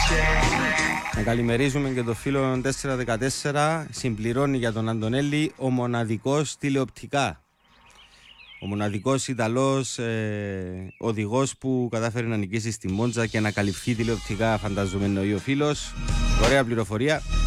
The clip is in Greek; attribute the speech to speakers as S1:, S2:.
S1: Να καλημερίζουμε και το φίλο 414. Συμπληρώνει για τον Αντωνέλη ο μοναδικός τηλεοπτικά. Ο μοναδικός Ιταλός οδηγός που κατάφερε να νικήσει στη Μόντζα και να καλυφθεί τηλεοπτικά, φανταζομαι εννοεί ο φίλος. Ωραία πληροφορία.